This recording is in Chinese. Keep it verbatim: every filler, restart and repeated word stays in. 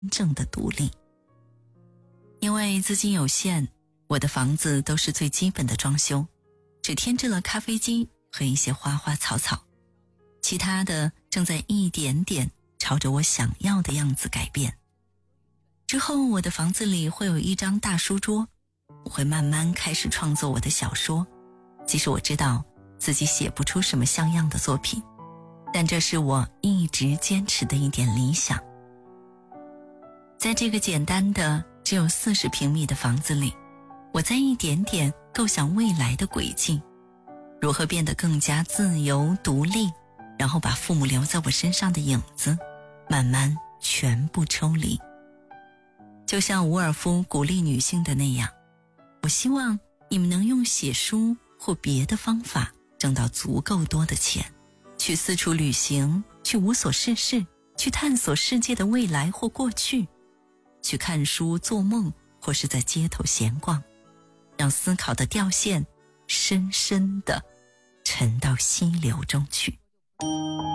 正的独立。因为资金有限，我的房子都是最基本的装修，只添置了咖啡机和一些花花草草，其他的正在一点点朝着我想要的样子改变。之后我的房子里会有一张大书桌，我会慢慢开始创作我的小说，即使我知道自己写不出什么像样的作品，但这是我一直坚持的一点理想。在这个简单的只有四十平米的房子里，我在一点点构想未来的轨迹，如何变得更加自由独立，然后把父母留在我身上的影子慢慢全部抽离。就像伍尔夫鼓励女性的那样，我希望你们能用写书或别的方法挣到足够多的钱，去四处旅行，去无所事事，去探索世界的未来或过去，去看书做梦，或是在街头闲逛，让思考的吊线深深地沉到溪流中去。